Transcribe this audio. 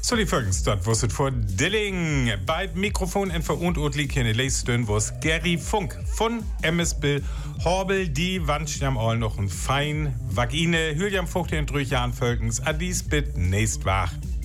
So die Folgens dort wusstet vor Dilling. Bei Mikrofon in und liegt hier in Leistön, wo es Gary Funk von MSB Horbel, die wünscht am all noch ein fein Vagine, Hüljam Fucht in 3 Jahren Völkens, Adis bit nächst wach.